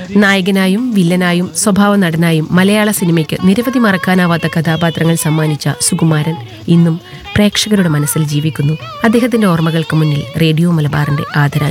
നായകനായും വില്ലനായും സ്വഭാവ നടനായും മലയാള സിനിമയ്ക്ക് നിരവധി മറക്കാനാവാത്ത കഥാപാത്രങ്ങൾ സമ്മാനിച്ച സുകുമാരൻ ഇന്നും പ്രേക്ഷകരുടെ മനസ്സിൽ ജീവിക്കുന്നു. അദ്ദേഹത്തിന്റെ ഓർമ്മകൾക്ക് മുന്നിൽ റേഡിയോ മലബാറിന്റെ ആദരാഞ്ജലി.